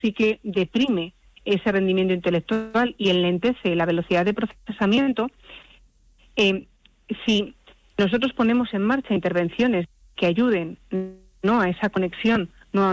sí que deprime ese rendimiento intelectual y enlentece la velocidad de procesamiento. Si nosotros ponemos en marcha intervenciones que ayuden, ¿no?, a esa conexión